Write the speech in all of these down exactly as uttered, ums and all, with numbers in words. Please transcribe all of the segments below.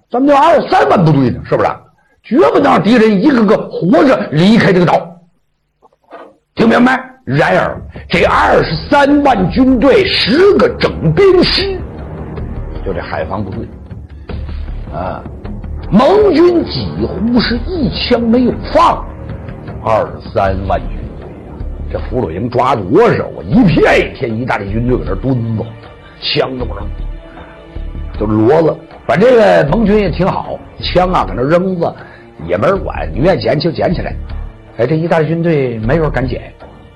咱们有二十三万部队呢，是不是？绝不能让敌人一个个活着离开这个岛。听明白？然而，这二十三万军队十个整编师，就这海防部队啊，盟军几乎是一枪没有放。二十三万军队啊，这俘虏营抓多少啊？一片一片意大利军队搁那蹲着，枪都不扔，就骡子。反正这个盟军也挺好，枪啊搁那扔着也没人管，你愿意捡就捡起来。哎，这意大利军队没人敢捡，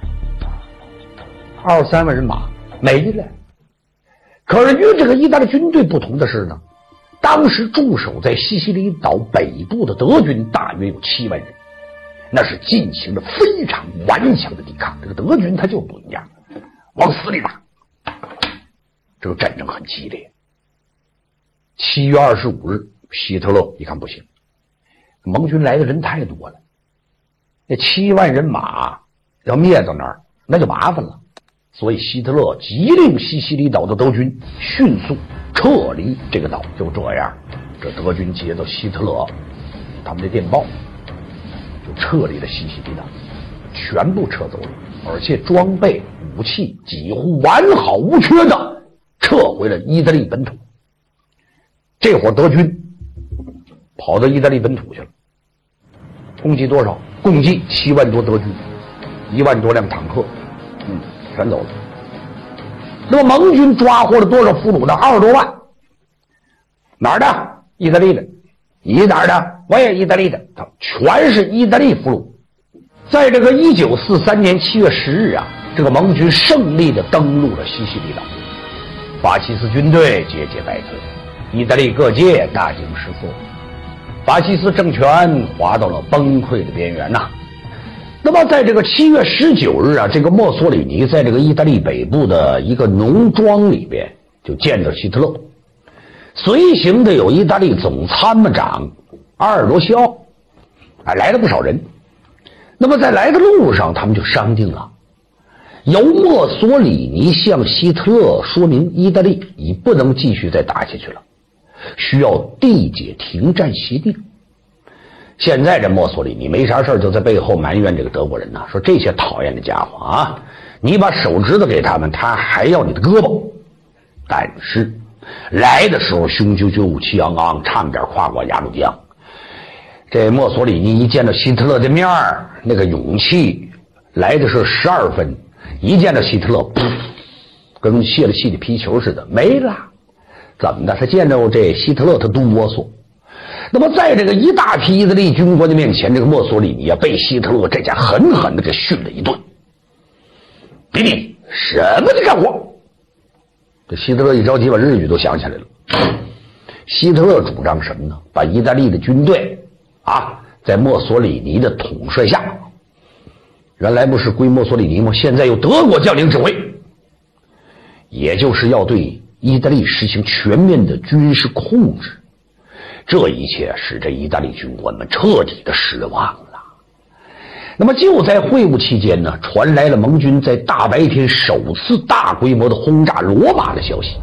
二十三万人马没了。可是与这个意大利军队不同的是呢，当时驻守在西西里岛北部的德军大约有七万人，那是进行了非常顽强的抵抗。这个德军他就不一样，往死里打。这个战争很激烈。七月二十五日，希特勒一看不行，盟军来的人太多了，那七万人马要灭到那儿那就麻烦了，所以希特勒急令西西里岛的德军迅速撤离这个岛。就这样，这德军接到希特勒他们的电报，就撤离了西西里岛，全部撤走了，而且装备武器几乎完好无缺的撤回了意大利本土。这伙德军跑到意大利本土去了，共计多少？共计七万多德军，一万多辆坦克，嗯，全走了。那么盟军抓获了多少俘虏呢？二十多万。哪儿的？意大利的。你哪儿的？我也意大利的。全是意大利俘虏。在这个一九四三年七月十日啊，这个盟军胜利的登陆了西西里岛，法西斯军队节节败退，意大利各界大惊失色，法西斯政权滑到了崩溃的边缘呐、啊。那么在这个七月十九日啊，这个墨索里尼在这个意大利北部的一个农庄里边就见到希特勒，随行的有意大利总参谋长阿尔罗西奥，哎，来了不少人。那么在来的路上，他们就商定了，由墨索里尼向希特勒说明意大利已不能继续再打下去了，需要缔结停战协定。现在这墨索里尼没啥事就在背后埋怨这个德国人呐、啊，说这些讨厌的家伙啊，你把手指头给他们，他还要你的胳膊。但是来的时候雄赳赳气昂昂，差点跨过鸭绿江。这墨索里尼一见到希特勒的面儿，那个勇气来的是十二分，一见到希特勒，噗，跟泄了气的皮球似的没了。怎么的？他见到这希特勒他哆嗦。那么在这个一大批意大利军官的面前，这个墨索里尼啊被希特勒这家狠狠的给训了一顿。比比什么的干活？这希特勒一着急把日语都想起来了。希特勒主张什么呢？把意大利的军队啊在墨索里尼的统帅下，原来不是归墨索里尼吗？现在由德国将领指挥，也就是要对意大利实行全面的军事控制。这一切使这意大利军官们彻底的失望了。那么就在会晤期间呢，传来了盟军在大白天首次大规模的轰炸罗马的消息。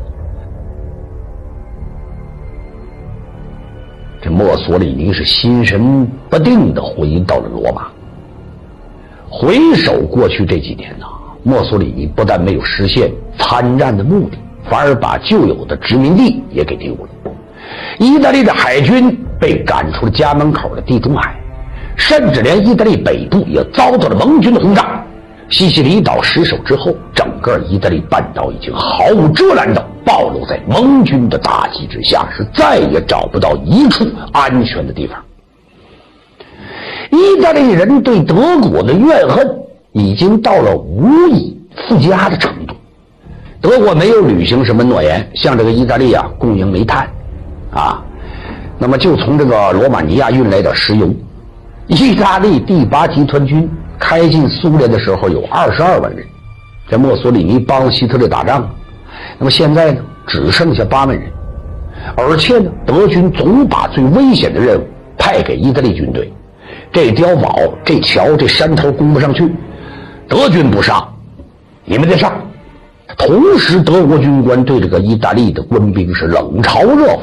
这墨索里尼是心神不定地回到了罗马。回首过去这几年呢，墨索里尼不但没有实现参战的目的，反而把旧有的殖民地也给丢了。意大利的海军被赶出了家门口的地中海，甚至连意大利北部也遭到了盟军的轰炸。西西里岛失守之后，整个意大利半岛已经毫无遮拦地暴露在盟军的打击之下，是再也找不到一处安全的地方。意大利人对德国的怨恨已经到了无以复加的程度。德国没有履行什么诺言，向这个意大利啊供应煤炭啊，那么就从这个罗马尼亚运来点石油。意大利第八集团军开进苏联的时候有二十二万人，这墨索里尼帮希特勒打仗，那么现在呢只剩下八万人，而且呢德军总把最危险的任务派给意大利军队，这碉堡、这桥、这山头攻不上去，德军不上，你们得上。同时德国军官对这个意大利的官兵是冷嘲热讽。